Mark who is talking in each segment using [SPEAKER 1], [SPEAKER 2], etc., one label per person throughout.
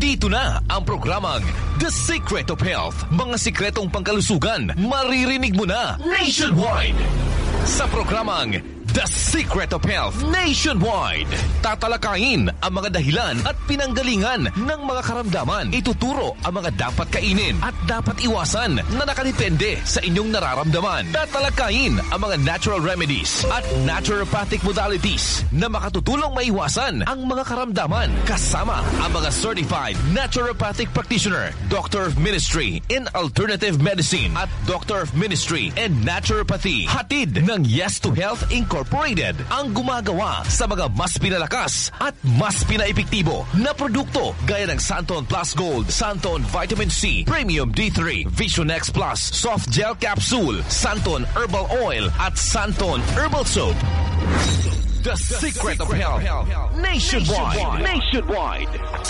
[SPEAKER 1] Nandito na ang programang The Secret of Health. Mga sikretong pangkalusugan, maririnig mo na nationwide. Sa programang The Secret of Health Nationwide, tatalakayin ang mga dahilan at pinanggalingan ng mga karamdaman. Ituturo ang mga dapat kainin at dapat iwasan na nakadepende sa inyong nararamdaman. Tatalakayin ang mga natural remedies at naturopathic modalities na makatutulong maiwasan ang mga karamdaman. Kasama ang mga certified naturopathic practitioner, Doctor of Ministry in Alternative Medicine at Doctor of Ministry in Naturopathy. Hatid ng Yes to Health Incorporated ang gumagawa sa mga mas pinalakas at mas pinaepektibo na produkto gaya ng Santon Plus Gold, Santon Vitamin C, Premium D3, Vision X Plus, Soft Gel Capsule, Santon Herbal Oil at Santon Herbal Soap. The Secret of Health Nationwide.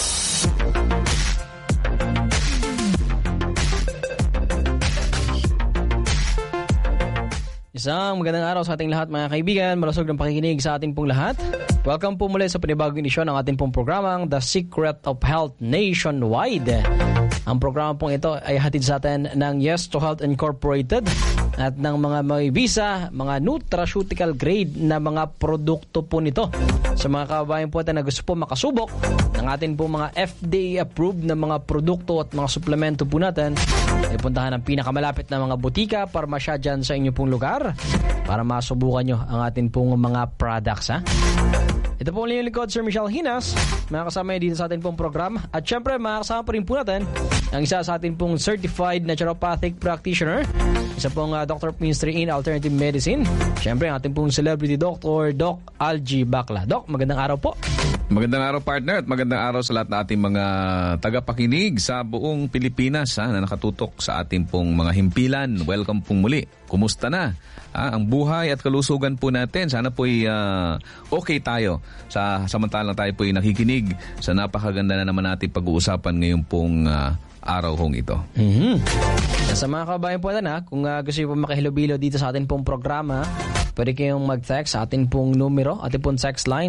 [SPEAKER 2] Isang magandang araw sa ating lahat mga kaibigan, malusog ng pakikinig sa ating pong lahat. Welcome po muli sa panibagong edisyon ng ating pong programang The Secret of Health Nationwide. Ang programa pong ito ay hatid sa atin ng Yes to Health Incorporated at ng mga may visa, mga nutraceutical grade na mga produkto po nito. Sa mga kababayan po na gusto po makasubok ng ating pong mga FDA-approved na mga produkto at mga suplemento po natin, ay puntahan ang pinakamalapit na mga butika, parmasya dyan sa inyo pong lugar para masubukan nyo ang ating pong mga products. Ito po ulit yung likod, Sir Michelle Hinas. Makakasama dito sa ating pong program. At syempre, makakasama pa rin po natin ang isa sa ating pong certified naturopathic practitioner. Isa pong Doctor of Ministry in Alternative Medicine. Syempre, ang ating pong celebrity doctor, Doc Algie Bacla. Doc, magandang araw po.
[SPEAKER 3] Magandang araw, partner, at magandang araw sa lahat ng ating mga tagapakinig sa buong Pilipinas na nakatutok sa ating pong mga himpilan. Welcome pong muli. Kumusta na? Ang buhay at kalusugan po natin. Sana po'y okay tayo. Samantalang tayo po'y nakikinig sa napakaganda na naman natin pag-uusapan ngayon pong araw hong ito.
[SPEAKER 2] Sa mga kabayan po natin, kung gusto nyo po makihilobilo dito sa ating pong programa, pwede kayong mag-text sa ating pong numero, ating pong text line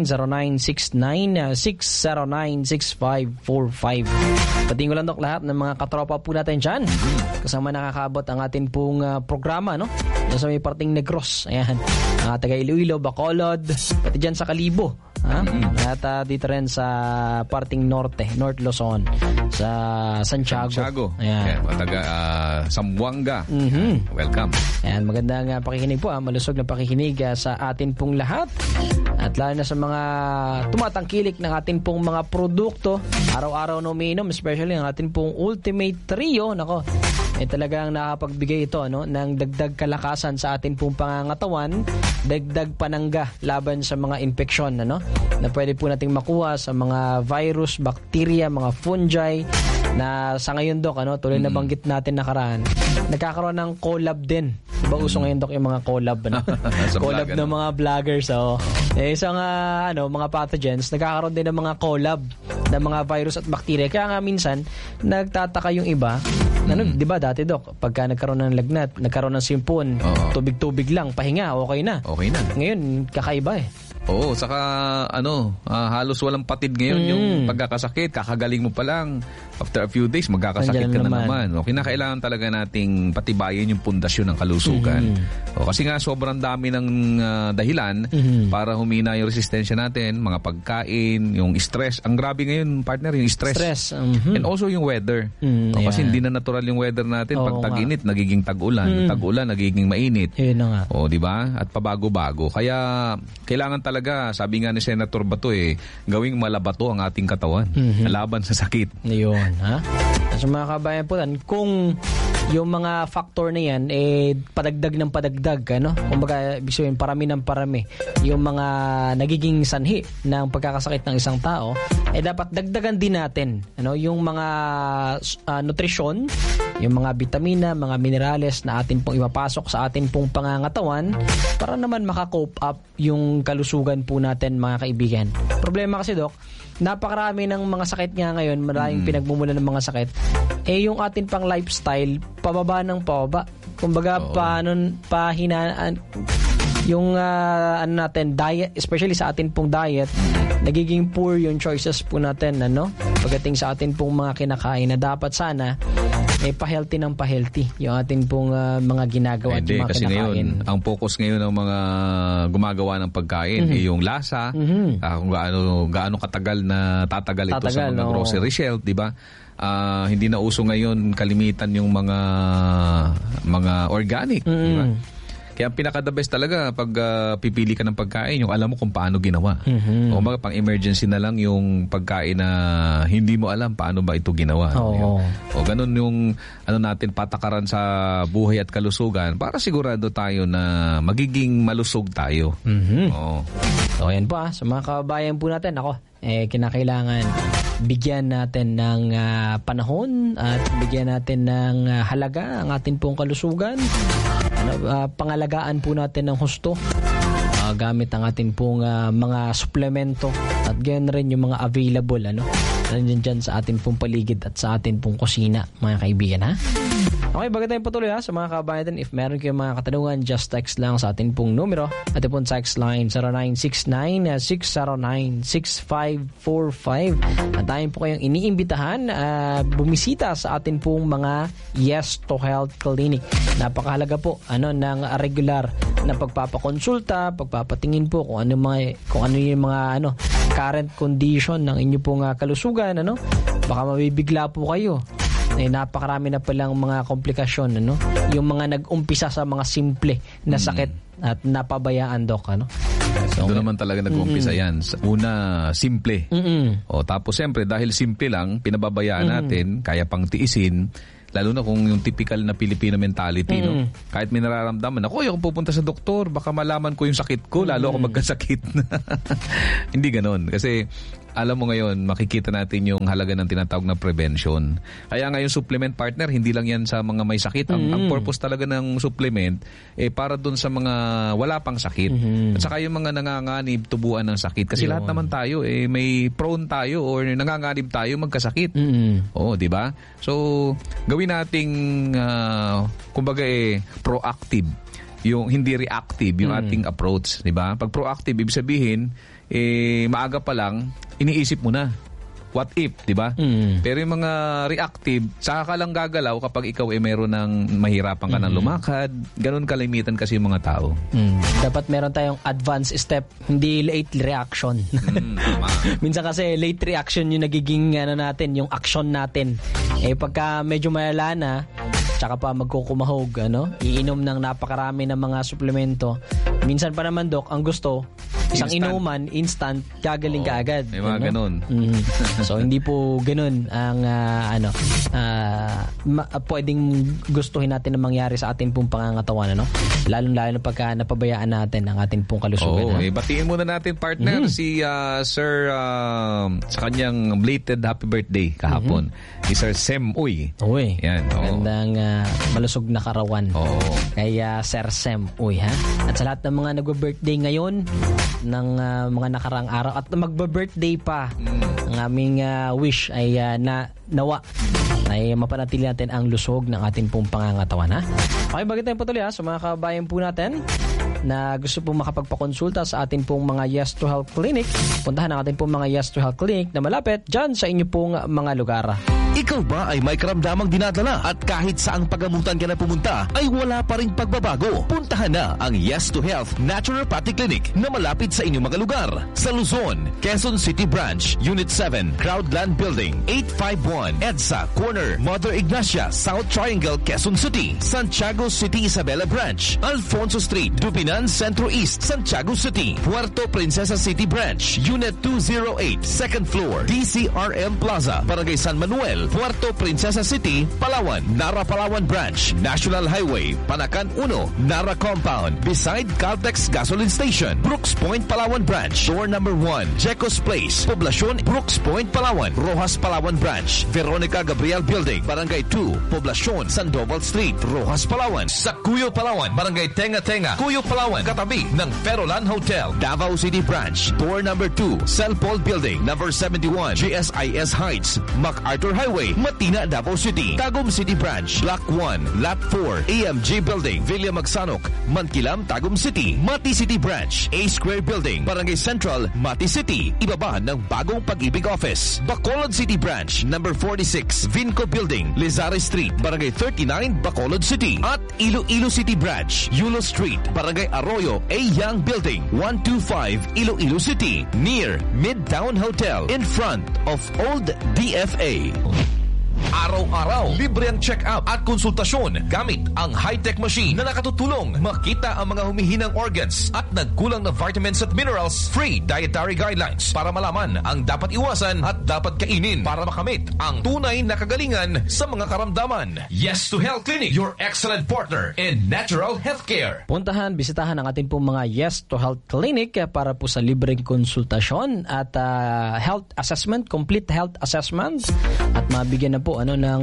[SPEAKER 2] 0969-609-6545. Patingin ko lang Dok lahat ng mga katropa po natin dyan. Kasama nakakaabot ang ating pong programa, no? Yan sa may parting Negros. Ayan. Taga Iloilo, Bacolod, pati dyan sa Kalibo. At dito rin sa parting Norte, North Luzon, sa Santiago. Ayan.
[SPEAKER 3] Taga Zamboanga. Welcome.
[SPEAKER 2] Ayan, magandang pakikinig po. Malusog na pakikinig sa atin pong lahat. At lalo na sa mga tumatangkilik ng atin pong mga produkto, araw-araw na umiinom, especially ang atin pong Ultimate Trio. Nako, talagang nakapagbigay ito ng dagdag kalakasan sa atin pong pangangatawan, dagdag panangga laban sa mga infeksyon na pwede po nating makuha sa mga virus, bacteria, mga fungi na sa ngayon Dok, tuloy na banggit natin nakaraan, nagkakaroon ng collab din. Diba uso ngayon Dok yung mga collab, collab ng mga vloggers, isang mga pathogens, nagkakaroon din ng mga collab ng mga virus at bacteria. Kaya nga minsan nagtataka yung iba, di ba dati Dok, pagka nagkaroon ng lagnat, nagkaroon ng simpon, tubig-tubig lang, pahinga, okay na. Ngayon kakaiba
[SPEAKER 3] Oo, saka halos walang patid ngayon yung pagkakasakit. Kakagaling mo pa lang. After a few days, magkakasakit ka na naman. O, kinakailangan talaga nating patibayin yung pundasyon ng kalusugan. O, kasi nga sobrang dami ng dahilan para humina yung resistensya natin. Mga pagkain, yung stress. Ang grabe ngayon, partner, yung stress. And also yung weather. O, kasi hindi na natural yung weather natin. Pag tag-init, nagiging tag-ulan. Tag-ulan, nagiging mainit.
[SPEAKER 2] Yun na nga.
[SPEAKER 3] O, di ba? At pabago-bago. Kaya, kailangan talaga, sabi nga ni Senator Bato, gawing malabato ang ating katawan. Laban sa sakit.
[SPEAKER 2] Yun, Sa mga kabayan po, kung yung mga factor na yan, padagdag ng padagdag, kumbaga, ibig sabihin, parami ng parami, yung mga nagiging sanhi ng pagkakasakit ng isang tao, dapat dagdagan din natin, yung mga nutrisyon, yung mga vitamina, mga minerales na atin pong ipapasok sa atin pong pangangatawan para naman makakope up yung kalusugan po natin, mga kaibigan. Problema kasi Dok, napakarami ng mga sakit nga ngayon, maraming pinagmumula ng mga sakit, yung atin pang lifestyle, pababa ng pababa. Kumbaga, pahinaan, yung natin, diet, especially sa atin pong diet, nagiging poor yung choices po natin, pagdating sa atin pong mga kinakain na dapat sana pa-healthy ng pa-healthy yung atin pong mga ginagawa at yung mga
[SPEAKER 3] kasi
[SPEAKER 2] kinakain.
[SPEAKER 3] Ngayon, ang focus ngayon ng mga gumagawa ng pagkain yung lasa, kung gaano katagal na tatagal ito sa mga grocery shelf, di ba? Hindi na uso ngayon kalimitan yung mga organic, di ba? Kaya pinaka-the best talaga pag pipili ka ng pagkain, yung alam mo kung paano ginawa. O mga pang-emergency na lang yung pagkain na hindi mo alam paano ba ito ginawa. O ganun yung natin patakaran sa buhay at kalusugan para sigurado tayo na magiging malusog tayo.
[SPEAKER 2] So yan po sa mga kababayan po natin, kinakailangan bigyan natin ng panahon at bigyan natin ng halaga ang ating pong kalusugan. Pangalagaan po natin ng husto gamit ang ating pong mga suplemento at ganyan rin yung mga available nandiyan dyan sa ating pong paligid at sa ating pong kusina, mga kaibigan, ha? Okay, bago tayong patuloy sa mga kababayan natin, if meron kayong mga katanungan, just text lang sa ating pong numero. Ating pong text line 0969-609-6545. At tayo po kayong iniimbitahan bumisita sa ating pong mga Yes to Health Clinic. Napakahalaga po ng regular na pagpapakonsulta, pagpapatingin po kung ano yung mga current condition ng inyo pong kalusugan, baka mabibigla po kayo. Napakarami na palang mga komplikasyon, yung mga nag-umpisa sa mga simple na sakit at napabayaan, Doc,
[SPEAKER 3] So, doon naman talaga nag-umpisa yan. Una, simple. Tapos siyempre, dahil simple lang, pinababayaan natin, kaya pang tiisin. Lalo na kung yung typical na Filipino mentality, kahit may nararamdaman, ako pupunta sa doktor, baka malaman ko yung sakit ko, lalo ako magkasakit. Hindi ganon. Kasi, alam mo ngayon, makikita natin yung halaga ng tinatawag na prevention. Kaya ngayon, supplement partner, hindi lang yan sa mga may sakit. Ang purpose talaga ng supplement, para dun sa mga wala pang sakit. At saka yung mga nanganganib, tubuan ng sakit. Kasi lahat naman tayo, may prone tayo or nanganganib tayo magkasakit. Di ba? So, gawin nating kumbaga proactive, yung hindi reactive yung ating approach, di ba? Pag proactive, ibig sabihin maaga pa lang iniisip mo na what if, di ba? Pero yung mga reactive, saka ka lang gagalaw kapag ikaw meron ng mahirapan ka ng lumakad. Ganun kalimitan kasi yung mga tao.
[SPEAKER 2] Dapat meron tayong advance step, hindi late reaction. Minsan kasi late reaction yung nagiging natin, yung action natin. Pagka medyo malala na, tsaka pa magkukumahog, iinom ng napakarami ng mga suplemento. Minsan pa naman, Doc, ang gusto, isang inuman, instant, gagaling ka agad.
[SPEAKER 3] May mga ganun.
[SPEAKER 2] So, hindi po ganun ang pwedeng gustuhin natin na mangyari sa ating pong pangangatawan, Lalo-lalo na pagka napabayaan natin ang ating pong kalusugan.
[SPEAKER 3] Batiin muna natin, partner, si Sir sa kanyang belated happy birthday kahapon. Si Sir Sem Uy. Yan.
[SPEAKER 2] Gandang malusog na karawan. Kaya Sir Sem Uy, ha? At sa lahat ng mga nagbe-birthday ngayon ng mga nakaraang araw at magbe-birthday pa, ang aming wish ay nawa ay mapanatili natin ang lusog ng ating pong pangangatawan, ha? Okay, bago tayong patuloy sa mga kababayan po natin na gusto pong makapagpakonsulta sa ating pong mga Yes to Health Clinic, puntahan ang ating pong mga Yes to Health Clinic na malapit dyan sa inyo pong mga lugar.
[SPEAKER 1] Ikaw ba ay may karamdamang dinadala at kahit saang pagamutan ka na pumunta ay wala pa ring pagbabago? Puntahan na ang Yes to Health Naturopathic Clinic na malapit sa inyong mga lugar. Sa Luzon, Quezon City Branch, Unit 7, Crowdland Building, 851, EDSA, Corner, Mother Ignacia, South Triangle, Quezon City. Santiago City, Isabela Branch, Alfonso Street, Dupinan, Centro East, Santiago City. Puerto Princesa City Branch, Unit 208, second floor, DCRM Plaza, Barangay San Manuel, Puerto Princesa City, Palawan. Nara Palawan Branch, National Highway, Panacan 1, Nara Compound, beside Caltex Gasoline Station. Brooks Point, Palawan Branch, door number 1, Jecos Place, Poblacion, Brooks Point, Palawan. Rojas Palawan Branch, Veronica Gabriel Building, Barangay 2, Poblacion, Sandoval Street, Rojas Palawan. Sa Cuyo Palawan, Barangay Tenga Tenga, Cuyo Palawan, katabi ng Ferolan Hotel. Davao City Branch, door number 2, Cell Paul Building, number 71, GSIS Heights, MacArthur Highway. Highway, Matina, Davao City. Tagum City Branch, Block 1, Lot 4, AMG Building, Villa Magsanok, Mankilam, Tagum City. Mati City Branch, A Square Building, Barangay Central, Mati City. Ibaba ng bagong Pag-ibig Office. Bacolod City Branch, number 46, Vinco Building, Lizares Street, Barangay 39, Bacolod City. At Iloilo City Branch, Yulo Street, Barangay Arroyo, A Young Building, 125, Iloilo City. Near Midtown Hotel, in front of Old DFA. Araw-araw, libre ang check-up at konsultasyon gamit ang high-tech machine na nakatutulong makita ang mga humihinang organs at nagkulang na vitamins at minerals. Free dietary guidelines para malaman ang dapat iwasan at dapat kainin para makamit ang tunay na kagalingan sa mga karamdaman. Yes to Health Clinic, your excellent partner in natural healthcare.
[SPEAKER 2] Puntahan, bisitahan ang ating pong mga Yes to Health Clinic para po sa libreng konsultasyon at health assessment, complete health assessment, at mabigyan na po ng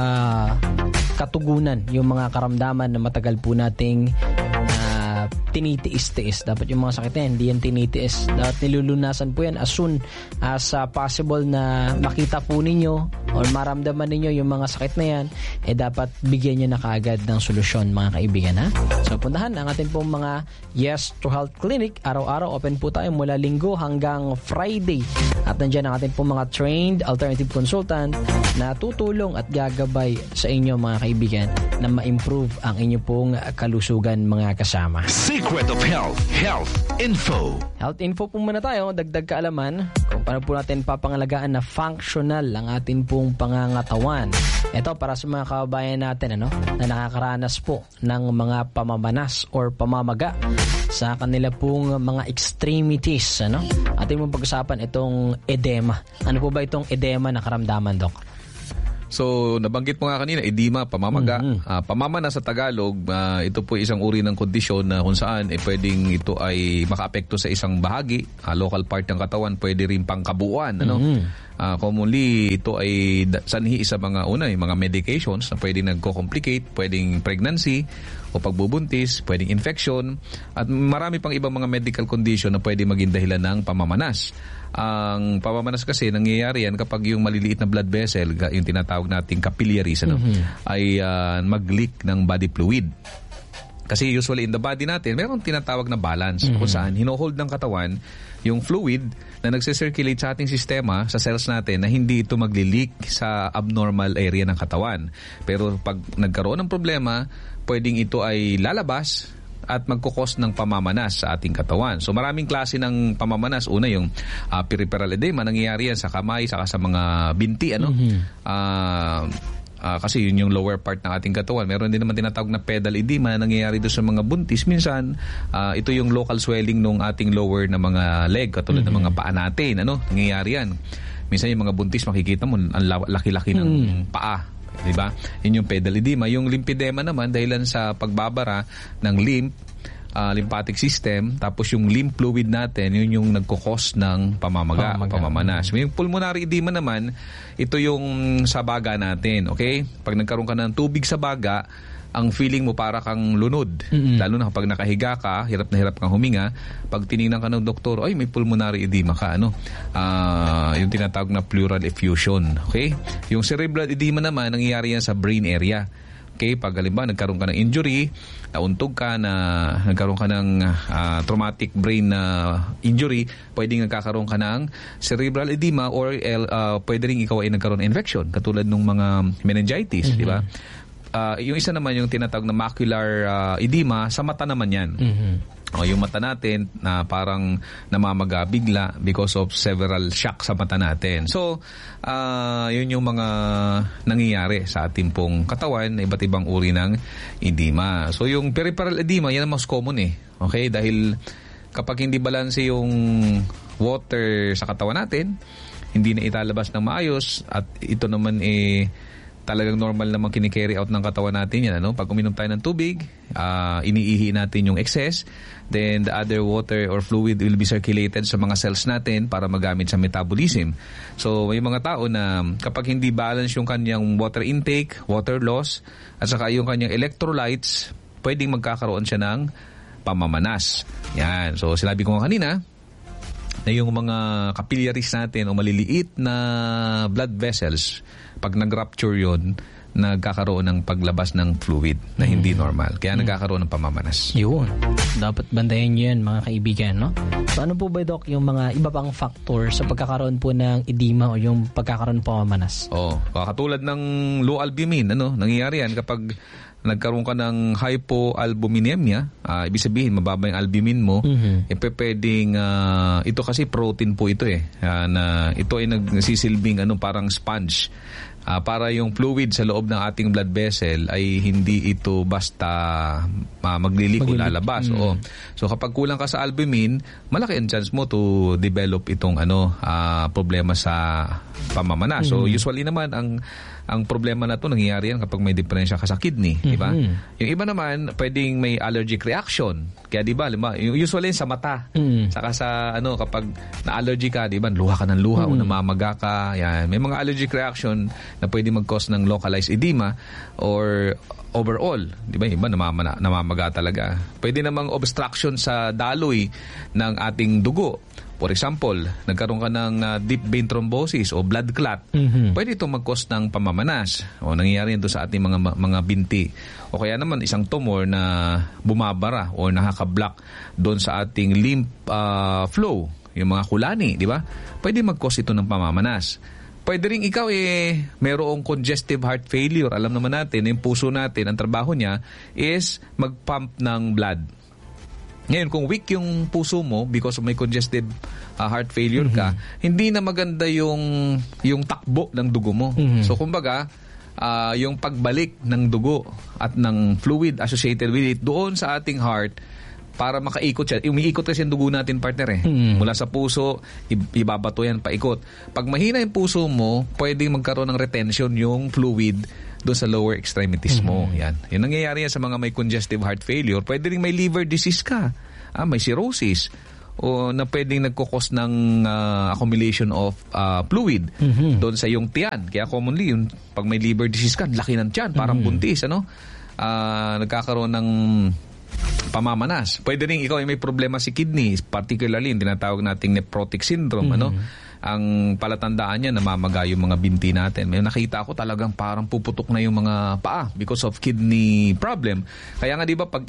[SPEAKER 2] katugunan yung mga karamdaman na matagal po nating tinitiis-tiis. Dapat yung mga sakit na yan, hindi yan tinitiis. Dapat nilulunasan po yan as soon as possible na makita po ninyo o maramdaman ninyo yung mga sakit na yan, dapat bigyan nyo na kaagad ng solusyon, mga kaibigan, ha? So, puntahan ang ating pong mga Yes to Health Clinic. Araw-araw, open po tayo mula Linggo hanggang Friday. At nandiyan ang ating pong mga trained alternative consultant na tutulong at gagabay sa inyo, mga kaibigan, na ma-improve ang inyo pong kalusugan, mga kasama.
[SPEAKER 1] Secret of Health, Health Info.
[SPEAKER 2] Health info po muna tayo, dagdag kaalaman kung paano po natin papangalagaan na functional ang atin pong pangangatawan. Ito para sa mga kababayan natin na nakakaranas po ng mga pamamanas or pamamaga sa kanila pong mga extremities. Atin mong pag-usapan itong edema. Ano po ba itong edema na karamdaman, Doc?
[SPEAKER 3] So, nabanggit mo nga kanina, edema, pamamaga. Pamamana sa Tagalog, ito po isang uri ng kondisyon na kung saan pwedeng ito ay makaapekto sa isang bahagi, local part ng katawan, pwede rin pangkabuuan. Commonly, ito ay sanhi sa mga mga medications na pwedeng nagko-complicate, pwedeng pregnancy o pagbubuntis, pwedeng infection, at marami pang ibang mga medical condition na pwede maging dahilan ng pamamanas. Ang pamamanas kasi nangyayari yan kapag yung maliliit na blood vessel, yung tinatawag nating capillaries, ay mag-leak ng body fluid. Kasi usually in the body natin, mayroong tinatawag na balance kung saan hinohold ng katawan yung fluid na nagsisirculate sa ating sistema, sa cells natin, na hindi ito magli-leak sa abnormal area ng katawan. Pero pag nagkaroon ng problema, pwedeng ito ay lalabas at magkukos ng pamamanas sa ating katawan. So maraming klase ng pamamanas. Una yung peripheral edema, nangyayari yan sa kamay, saka sa mga binti, kasi yun yung lower part ng ating katawan. Meron din naman tinatawag na pedal edema na nangyayari doon sa mga buntis. Minsan, ito yung local swelling ng ating lower na mga leg, katulad ng mga paa natin. Nangyayari yan. Minsan yung mga buntis, makikita mo, ang laki-laki ng paa. Diba? Yun yung pedal edema. Yung lymphedema naman, dahilan sa pagbabara ng lymphatic system, tapos yung lymph fluid natin, yun yung nagkukos ng pamamanas. Yung pulmonary edema naman, ito yung sa baga natin, okay? Pag nagkaroon ka ng tubig sa baga, ang feeling mo para kang lunod. Lalo na kapag nakahiga ka, hirap na hirap kang huminga. Pag tinignan ka ng doktor, ay may pulmonary edema ka. Yung tinatawag na pleural effusion. Okay? Yung cerebral edema naman, nangyayari yan sa brain area. Okay? Pag halimbawa, nagkaroon ka ng injury, nauntog ka, nagkaroon ka ng traumatic brain injury, pwedeng nagkakaroon ka ng cerebral edema or pwede rin ikaw ay nagkaroon ng infection, katulad ng mga meningitis, di ba? Yung isa naman yung tinatawag na macular edema, sa mata naman yan. Yung mata natin na parang namamaga bigla because of several shock sa mata natin. So, yun yung mga nangyayari sa ating pong katawan na iba't ibang uri ng edema. So, yung peripheral edema, yan ang mas common Okay? Dahil kapag hindi balanse yung water sa katawan natin, hindi na italabas ng maayos, at ito naman talagang normal naman kini-carry out ng katawan natin yan. Pag uminom tayo ng tubig, iniihi natin yung excess, then the other water or fluid will be circulated sa mga cells natin para magamit sa metabolism. So may mga tao na kapag hindi balance yung kanyang water intake, water loss, at saka yung kanyang electrolytes, pwedeng magkakaroon siya ng pamamanas. Yan. So sinabi ko kanina, na yung mga capillaries natin o maliliit na blood vessels, pag nag-rupture yun, nagkakaroon ng paglabas ng fluid na hindi normal. Kaya nagkakaroon ng pamamanas.
[SPEAKER 2] Yun. Dapat bandayan nyo yan, mga kaibigan, no? So, ano po ba, Doc, yung mga iba pang factor sa pagkakaroon po ng edema o yung pagkakaroon ng pamamanas?
[SPEAKER 3] Katulad ng low albumin, nangyayari yan kapag nagkaroon ka ng hypoalbuminemia, ibig sabihin, mababa yung albumin mo, pwedeng, ito kasi protein po ito na ito ay nagsisilbing parang sponge. Para yung fluid sa loob ng ating blood vessel ay hindi ito basta magliliko, lalabas. So kapag kulang ka sa albumin, malaki ang chance mo to develop itong problema sa pamamanas. So usually naman ang problema na to nangyayari yan kapag may diferensya ka sa kidney, di ba? Yung iba naman pwedeng may allergic reaction. Kaya di ba, usually sa mata. Saka sa kapag na-allergy ka, di ba, luha ka ng luha o namamaga ka. Yan. May mga allergic reaction na pwede mag-cause ng localized edema or overall, di ba? Iba namamaga talaga. Pwede namang obstruction sa daloy ng ating dugo. For example, nagkaroon ka ng deep vein thrombosis o blood clot, pwede itong mag-cause ng pamamanas o nangyayari ito sa ating mga binti. O kaya naman isang tumor na bumabara o nakaka-block doon sa ating lymph flow, yung mga kulani, di ba? Pwede mag-cause ito ng pamamanas. Pwede rin ikaw mayroong congestive heart failure. Alam naman natin, yung puso natin, ang trabaho niya is mag-pump ng blood. Ngayon, kung weak yung puso mo because may congestive heart failure ka, hindi na maganda yung takbo ng dugo mo. So, kumbaga, yung pagbalik ng dugo at ng fluid associated with it doon sa ating heart para makaikot siya. Umiikot kasi yung dugo natin, partner Mula sa puso, ibabato yan, paikot. Pag mahina yung puso mo, pwedeng magkaroon ng retention yung fluid doon sa lower extremities mo. Yan. Yung nangyayari yan sa mga may congestive heart failure, pwede rin may liver disease ka. May cirrhosis. O na pwedeng nagkukos ng accumulation of fluid doon sa iyong tiyan. Kaya commonly, yung pag may liver disease ka, laki ng tiyan, parang buntis. Nagkakaroon ng pamamanas. Pwede rin ikaw ay may problema si kidney, particularly yung tinatawag nating nephrotic syndrome. Ang palatandaan niya, namamaga yung mga binti natin. May nakita ako talagang parang puputok na yung mga paa because of kidney problem. Kaya nga di ba pag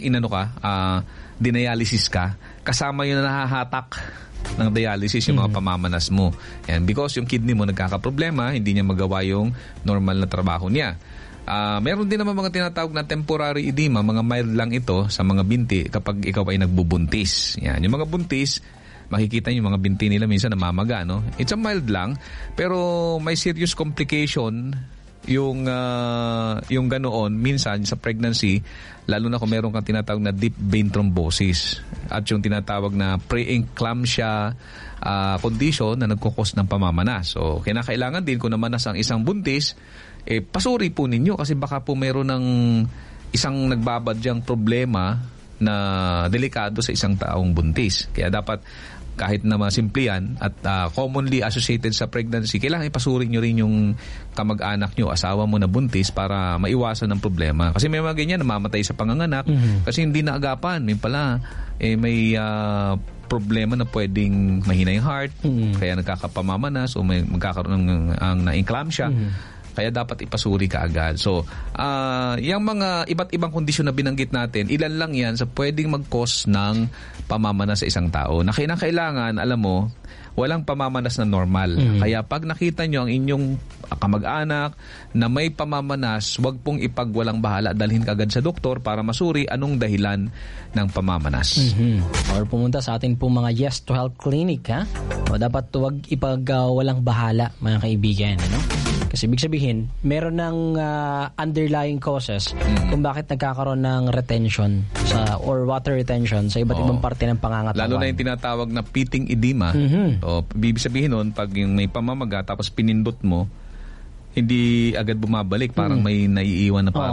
[SPEAKER 3] dinialysis ka, kasama yun na nahahatak ng dialysis yung mga pamamanas mo. And because yung kidney mo nagkakaproblema, hindi niya magawa yung normal na trabaho niya. Meron din naman mga tinatawag na temporary edema, mga mild lang ito sa mga binti kapag ikaw ay nagbubuntis. Yan. Yung mga buntis, makikita niyo yung mga binti nila minsan namamaga, no? It's a mild lang, pero may serious complication yung ganoon minsan sa pregnancy, lalo na kung meron kang tinatawag na deep vein thrombosis at yung tinatawag na preeclampsia condition na nagkukos ng pamamanas. So, kinakailangan din kung namanas ang isang buntis, pasuri po ninyo kasi baka po meron ng isang nagbabadyang problema na delikado sa isang taong buntis. Kaya dapat kahit na masimple yan at commonly associated sa pregnancy, kailangan ipasuri nyo rin yung kamag-anak nyo, asawa mo na buntis para maiwasan ng problema. Kasi may mga ganyan, namamatay sa panganganak kasi hindi naagapan. May pala, may problema na pwedeng mahina yung heart, kaya nagkakapamamanas o may magkakaroon ng na-eclampsia. Kaya dapat ipasuri ka agad. So, yung mga iba't ibang kondisyon na binanggit natin, ilan lang yan sa pwedeng mag-cause ng pamamanas sa isang tao. Na kailangan, alam mo, walang pamamanas na normal. Kaya pag nakita nyo ang inyong kamag-anak na may pamamanas, huwag pong ipagwalang bahala. Dalhin ka agad sa doktor para masuri anong dahilan ng pamamanas.
[SPEAKER 2] Or pumunta sa atin pong mga Yes to Health Clinic, ha? O dapat huwag ipagwalang bahala, mga kaibigan, ano? Kasi ibig sabihin, meron ng underlying causes kung bakit nagkakaroon ng retention or water retention sa iba't ibang parte ng pangangatawan.
[SPEAKER 3] Lalo na yung tinatawag na pitting edema. O, ibig sabihin nun, pag yung may pamamaga tapos pinindot mo, hindi agad bumabalik. Parang may naiiwan na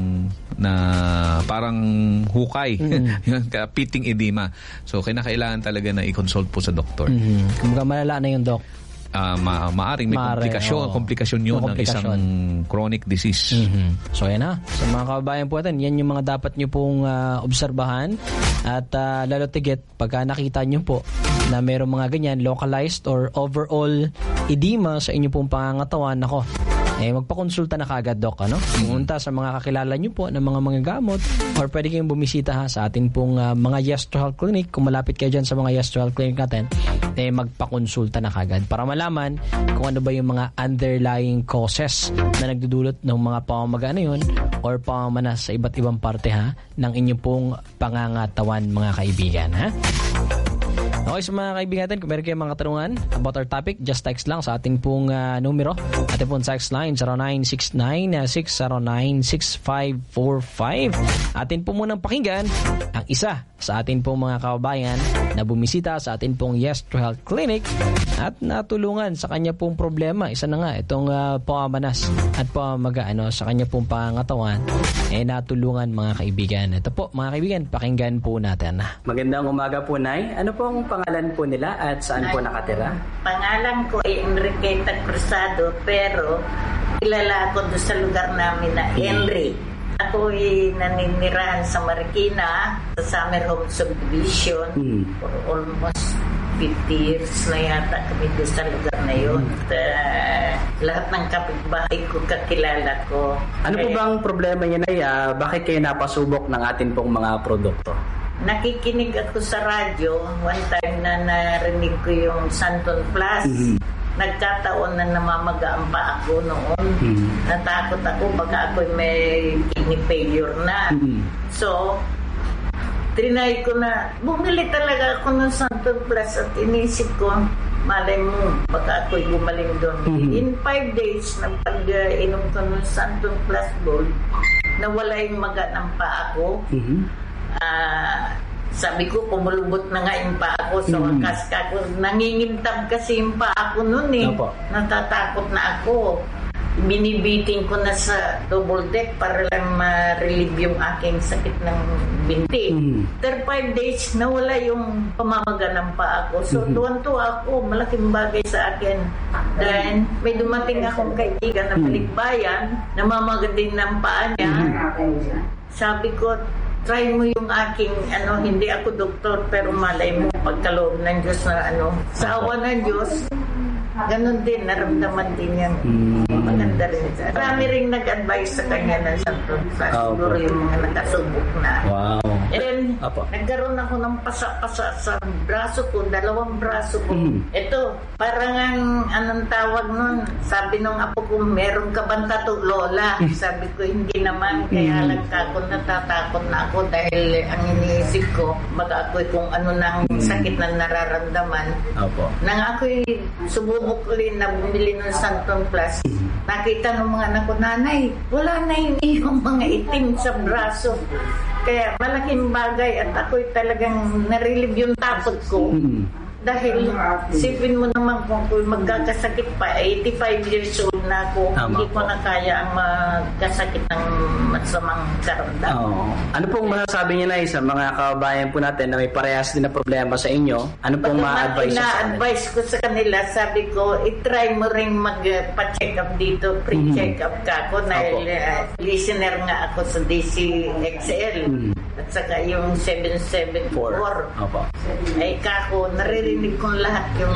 [SPEAKER 3] parang hukay. Pitting edema. So, kailangan talaga na i-consult po sa doktor.
[SPEAKER 2] Kung malala na yung doc.
[SPEAKER 3] maaring may komplikasyon yun ng isang chronic disease.
[SPEAKER 2] So yan ha. Sa mga kababayan po natin, yan yung mga dapat nyo pong obserbahan at lalo tigit pagka nakita nyo po na mayroong mga ganyan, localized or overall edema sa inyo pong pangangatawan, magpakonsulta na kaagad, Doc, Pumunta sa mga kakilala nyo po ng mga gamot or pwede kayong bumisita sa atin pong mga Yes to Health Clinic. Kung malapit kayo dyan sa mga Yes to Health Clinic natin, magpakonsulta na kaagad para malaman kung ano ba yung mga underlying causes na nagdudulot ng mga pamamaga na yun or pamamanas sa iba't ibang parte ng inyong pong pangangatawan, mga kaibigan. Okay, sa mga kaibigan natin, kung meron kayong mga katanungan about our topic, just text lang sa ating pong numero. Ating pong text line, 0969-609-6545. Atin po munang pakinggan ang isa sa atin pong mga kababayan na bumisita sa atin pong Yes to Health Clinic at natulungan sa kanya pong problema. Isa na nga, itong pamamanas at pamamaga sa kanya pong pangangatawan, natulungan, mga kaibigan. Ito po, mga kaibigan, pakinggan po natin.
[SPEAKER 4] Magandang umaga po, Nay. Ano pong pangalan po nila at saan po nakatira?
[SPEAKER 5] Pangalan ko ay Enriqueta Cruzado, pero kilala ako doon sa lugar namin na Henry. Ako ay naninirahan sa Marikina, sa Summer Home Subdivision for almost 50 years na yata kami doon sa lugar na yun. Lahat ng kapitbahay ko kakilala ko.
[SPEAKER 4] Ano po bang problema niya, Nay? Bakit kayo napasubok ng atin pong mga produkto?
[SPEAKER 5] Nakikinig ako sa radyo. One time na narinig ko yung Santon Plus. Nagkataon na namamagaan pa ako noon. Natakot ako baka ako may kidney failure na. So, trinay ko na, bumili talaga ako ng Santon Plus at inisip ko, malay mo, baka ako'y gumaling doon. In 5 days, pag-inom ko ng Santon Plus Gold, nawala yung maga ng paa ko. Sabi ko, pumulubot na nga yung paa ko sa wakas ka ko. Nangingintab kasi yung paa ko noon Natatakot na ako. Binibiting ko na sa double deck para lang ma-relieve yung aking sakit ng binti. After 5 days, nawala yung pamamaga ng paa ko. So, tuwan-tuwa ako. Malaking bagay sa akin. Then, may dumating akong kaibigan na balikbayan. Namamaga din ng paa niya. Sabi ko, try mo yung aking, hindi ako doktor, pero malay mo, pagkaloob ng Diyos na sa awa ng Diyos, ganun din, naramdaman din yan. Maganda rin. Marami rin nag-advise sa kanya ng Santon Plus. Siguro yung mga nakasubok na.
[SPEAKER 4] Wow.
[SPEAKER 5] And then, nagkaroon ako ng pasa-pasa sa braso ko, 2 braso ko. Ito, parang anong tawag nun? Sabi nung apo ko, meron ka bang tattoo, Lola? Sabi ko, hindi naman. Kaya lang ako natatakot na ako dahil ang iniisip ko, baka ako'y kung ano nang sakit na nararamdaman. Nang ako'y sububok ulit na bumili ng Santon Plus, nakita ng mga anak ko, nanay, wala na yung mga itim sa braso. Kaya malaking bagay at ako'y talagang narelieve yung takot ko. Dahil sipin mo naman kung magkakasakit pa, 85 years old na ako, hindi ko na kaya ang magkasakit ng masamang karamdaman.
[SPEAKER 4] Ano pong masasabi niyo, Nay, sa mga kababayan po natin na may parehas din na problema sa inyo? Ano pong ma-advise sa kanila?
[SPEAKER 5] Ina-advise ko sa kanila, sabi ko, itry mo rin magpa-check up dito, pre-check up ka ako, dahil listener nga ako sa DCXL. At saka yung 774. Ay kako, naririnig kong lahat yung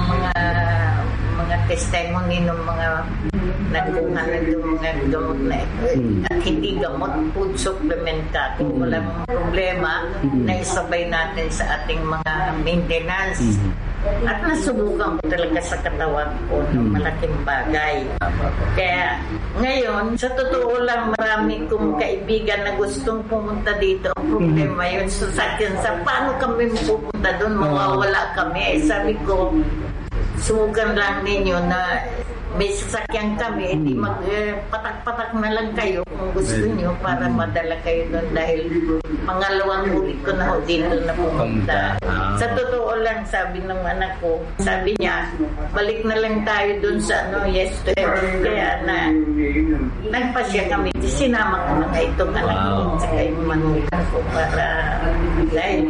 [SPEAKER 5] mga testimony ng mga nagkuhan na yung mga gamot na ito. At hindi gamot, food supplement kako. Walang problema na isabay natin sa ating mga maintenance. At nasubukan ko talaga sa katawan ko ng malaking bagay. Kaya ngayon, sa totoo lang, marami kong kaibigan na gustong pumunta dito. Ang problema yun sa sakyan. Sa paano kami pupunta doon, mawawala kami. Sabi ko, subukan lang ninyo na may sasakyan kami, hindi patak-patak na lang kayo kung gusto nyo para madala kayo doon dahil pangalawang ulit ko na dito na pumunta. Sa totoo lang, sabi ng anak ko, sabi niya, balik na lang tayo doon sa Yes to Heaven. Kaya nagpasya kami, sinama ko na itong anak ko sa yung manukan ko para dahil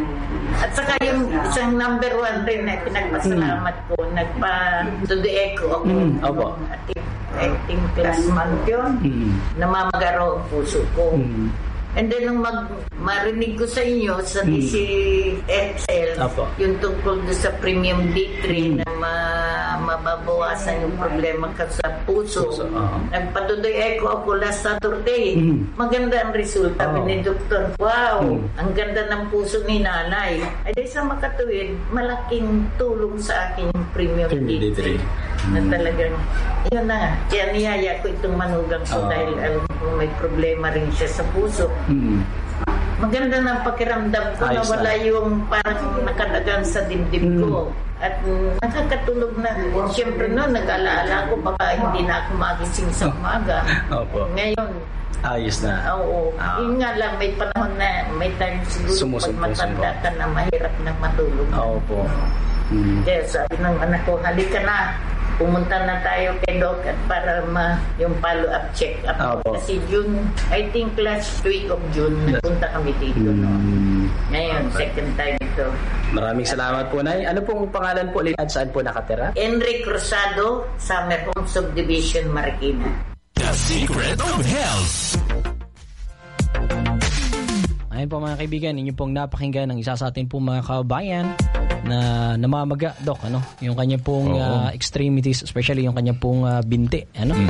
[SPEAKER 5] At saka yung isang number 1 rin na pinagpasalamat ko, nagpa-to-the-echo ako.
[SPEAKER 4] Opo.
[SPEAKER 5] I think last month yun, namamagaro ang puso ko. And then nung marinig ko sa inyo sa DCXL, yung tungkol doon sa Premium D3 na mababawasan yung problema ka sa puso. Nagpatuloy ako last Saturday. Maganda ang resulta ni Dr. Wow! Ang ganda ng puso ni nanay. Ay di sa makatuwid, malaking tulong sa akin yung Premium D3. Na talagang, yun na nga. Kaya niyaya ko itong manugang ko dahil alam ko may problema rin siya sa puso. Maganda ng pakiramdam ko na wala yung parang nakadagan sa dibdib ko. At nakakatulog na. Siyempre nag-alaala ko baka hindi na ako magising sa umaga. Ngayon,
[SPEAKER 4] ayos na.
[SPEAKER 5] Oo. Yun nga lang, may panahon na, may time siguro pag matanda ka na mahirap na matulog.
[SPEAKER 4] Opo.
[SPEAKER 5] Kaya sabi ng anak ko, halika na. Pumunta na tayo kay Doc at para yung follow-up check-up. Kasi June, I think last week of June, napunta kami dito. Ngayon, second time ito.
[SPEAKER 4] Maraming salamat po, Nay. Ano pong pangalan po ulit at saan po nakatira?
[SPEAKER 5] Enrique Cruzado, Summer Home Subdivision, Marikina.
[SPEAKER 1] The Secret of Health.
[SPEAKER 2] Ayun po mga kaibigan, inyo pong napakinggan ng isa sa atin pong mga kabayan na namamaga, Doc, yung kanya pong extremities, especially yung kanya pong binti,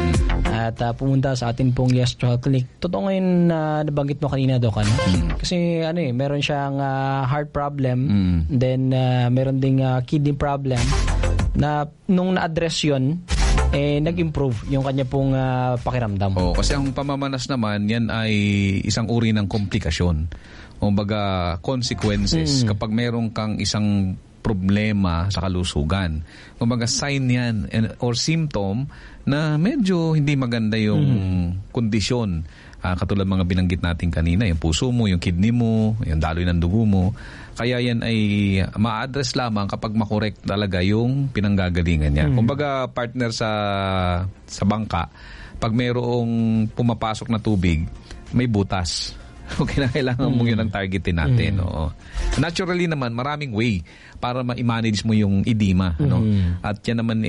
[SPEAKER 2] at pumunta sa atin pong Yes Clinic. Totoo ngayon nabanggit mo kanina, Doc, kasi meron siyang heart problem, then meron ding kidney problem na nung na-address yun, nag-improve yung kanya pong pakiramdam.
[SPEAKER 3] Kasi ang pamamanas naman, yan ay isang uri ng komplikasyon. Kumbaga, consequences kapag meron kang isang problema sa kalusugan. Kumbaga, sign yan or symptom na medyo hindi maganda yung kondisyon. Katulad mga binanggit natin kanina, yung puso mo, yung kidney mo, yung daloy ng dugo mo. Kaya yan ay ma-address lamang kapag makorek talaga yung pinanggagalingan niya. Kumbaga, partner sa bangka, pag mayroong pumapasok na tubig, may butas. Kailangan mo yun ang targetin natin. Naturally naman, maraming way para ma-manage mo yung edema. At yan naman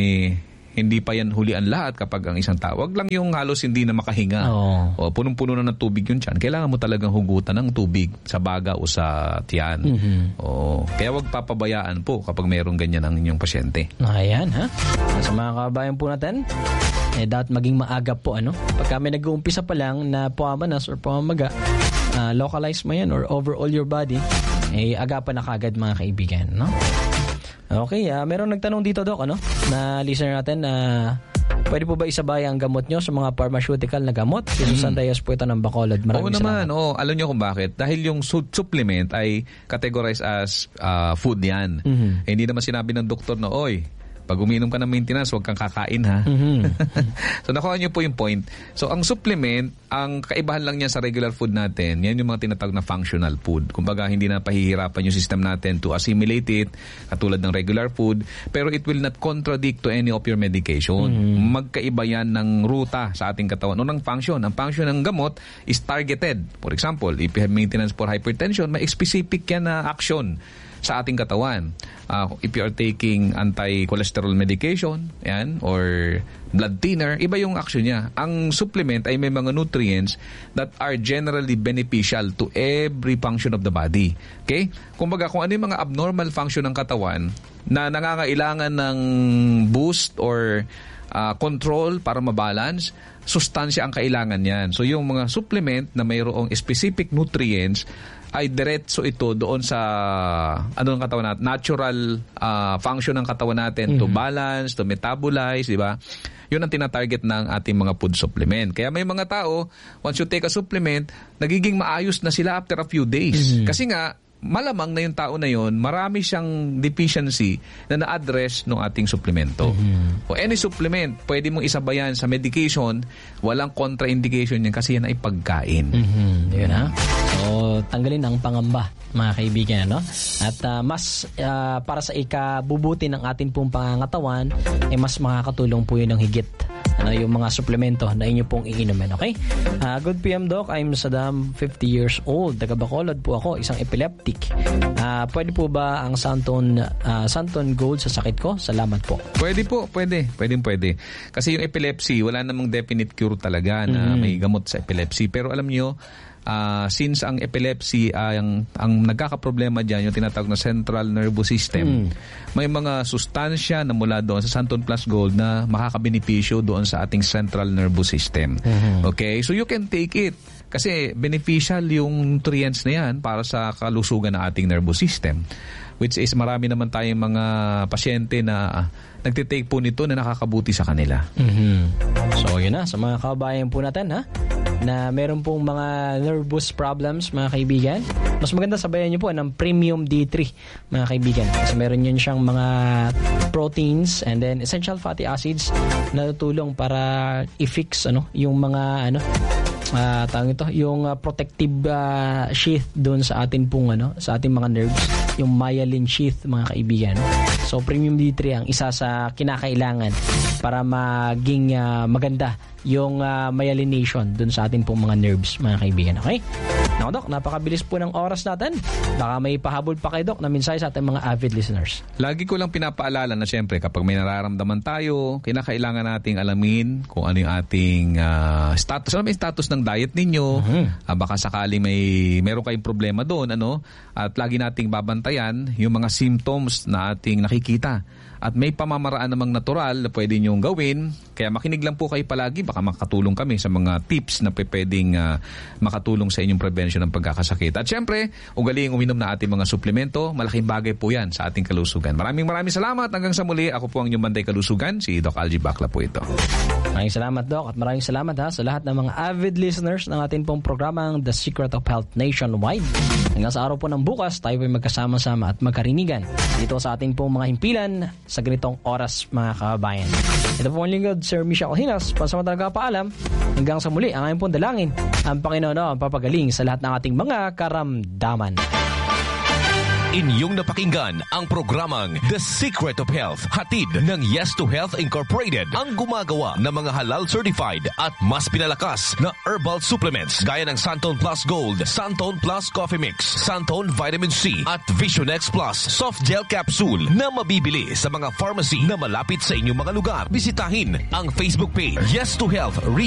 [SPEAKER 3] hindi pa yan hulian lahat kapag ang isang tawag lang yung halos hindi na makahinga. Punong-puno na ng tubig yun dyan. Kailangan mo talagang hugutan ng tubig sa baga o sa tiyan. Kaya wag papabayaan po kapag mayroong ganyan ang inyong pasyente.
[SPEAKER 2] Ayan, ha? Sa mga kabayan po natin, dapat maging maagap po, Pagka may nag-uumpisa pa lang na pumamanas or pumamaga, localize mo yan or over all your body, agapan na kagad mga kaibigan, Okay, meron nagtanong dito, Doc, na listener natin na pwede po ba isabay ang gamot nyo sa mga pharmaceutical na gamot? Si Susan Diaz po ito ng Bacolod. Maraming salamat.
[SPEAKER 3] Alam nyo kung bakit. Dahil yung supplement ay categorized as food yan. Hindi naman sinabi ng doktor na, pag umiinom ka ng maintenance, huwag kang kakain, ha? So, nakuha nyo po yung point. So, ang supplement, ang kaibahan lang niya sa regular food natin, yan yung mga tinatawag na functional food. Kumbaga, hindi na pahihirapan yung system natin to assimilate it, katulad ng regular food, pero it will not contradict to any of your medication. Magkaiba yan ng ruta sa ating katawan o ng function. Ang function ng gamot is targeted. For example, if you have maintenance for hypertension, may specific yan na action sa ating katawan. If you are taking anti-cholesterol medication, or blood thinner, iba yung action niya. Ang supplement ay may mga nutrients that are generally beneficial to every function of the body. Okay? Kumbaga, kung ano yung mga abnormal function ng katawan na nangangailangan ng boost or control para mabalance, sustansya ang kailangan yan. So, yung mga supplement na mayroong specific nutrients ay diretso ito doon sa ng katawan natin, natural function ng katawan natin to balance, to metabolize, di ba? Yun ang tinatarget ng ating mga food supplement. Kaya may mga tao, once you take a supplement, nagiging maayos na sila after a few days. Kasi nga, malamang na yung tao na yun, marami siyang deficiency na na-address ng ating suplemento. O any supplement, pwede mong isabayan sa medication, walang contraindication yan kasi yan ay pagkain.
[SPEAKER 2] Yun, ha? So, tanggalin ang pangamba, mga kaibigan, At mas para sa ikabubuti ng ating pong pangangatawan, mas makakatulong po yun ng higit yung mga suplemento na inyo pong iinumin. Okay? Good PM, Doc. I'm Saddam, 50 years old. Taga Bacolod po ako, isang epileptic. Pwede po ba ang Santon Gold sa sakit ko? Salamat po.
[SPEAKER 3] Pwede po, pwede. Kasi yung epilepsy, wala namang definite cure talaga na may gamot sa epilepsy. Pero alam nyo, since ang epilepsy ang nagkakaproblema dyan, yung tinatawag na central nervous system, may mga sustansya na mula doon sa Santon Plus Gold na makakabenepisyo doon sa ating central nervous system. Okay? So you can take it. Kasi beneficial yung nutrients na yan para sa kalusugan ng ating nervous system. Which is marami naman tayong mga pasyente na nagtitake po nito na nakakabuti sa kanila.
[SPEAKER 2] So yun na, sa mga kababayan po natin na meron pong mga nervous problems, mga kaibigan, mas maganda sabayan nyo po ng Premium D3, mga kaibigan. Kasi meron yun siyang mga proteins and then essential fatty acids na tutulong para i-fix yung mga yung protective sheath doon sa atin pong sa ating mga nerves, yung myelin sheath, mga kaibigan. So Premium D3 ang isa sa kinakailangan para maging maganda yung myelination doon sa atin pong mga nerves, mga kaibigan. Okay? Now, Doc, napakabilis po ng oras natin. Baka may pahabol pa kay Doc na mensahe sa ating mga avid listeners.
[SPEAKER 3] Lagi ko lang pinapaalala na siyempre kapag may nararamdaman tayo, kinakailangan nating alamin kung ano yung ating status. Ano yung status ng diet ninyo? Baka sakaling meron kayong problema doon, at lagi nating babantayan yung mga symptoms na ating nakikita. At may pamamaraan namang natural na pwede nyong gawin. Kaya makinig lang po kayo palagi. Baka makatulong kami sa mga tips na pwedeng makatulong sa inyong prevention ng pagkakasakit. At syempre, ugaliing uminom na ating mga suplemento. Malaking bagay po yan sa ating kalusugan. Maraming salamat. Hanggang sa muli, ako po ang inyong Manday Kalusugan. Si Doc Algie Bacla po ito.
[SPEAKER 2] Maraming salamat, Doc. At maraming salamat sa lahat ng mga avid listeners ng ating pong programang The Secret of Health Nationwide. Hanggang sa araw po ng bukas, tayo po magkasama-sama at magkarinigan dito sa ating pong mga himpilan sa ganitong oras, mga kababayan. Ito po ang lingkod, Sir Michelle Hinas, pasamantala paalam. Hanggang sa muli, ang aking pong dalangin, ang Panginoon ang papagaling sa lahat ng ating mga karamdaman.
[SPEAKER 1] Inyong napakinggan ang programang The Secret of Health, hatid ng Yes to Health Incorporated, ang gumagawa ng mga halal certified at mas pinalakas na herbal supplements gaya ng Santon Plus Gold, Santon Plus Coffee Mix, Santon Vitamin C at Vision X Plus Soft Gel Capsule na mabibili sa mga pharmacy na malapit sa inyong mga lugar. Bisitahin ang Facebook page Yes to Health